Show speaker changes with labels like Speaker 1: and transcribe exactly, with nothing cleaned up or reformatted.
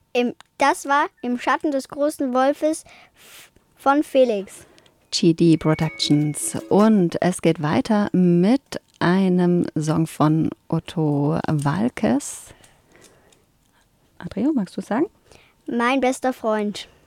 Speaker 1: Im, das war Im Schatten des großen Wolfes von Felix.
Speaker 2: G D Productions. Und es geht weiter mit einem Song von Otto Waalkes. Adreo, magst du sagen?
Speaker 1: Mein bester Freund.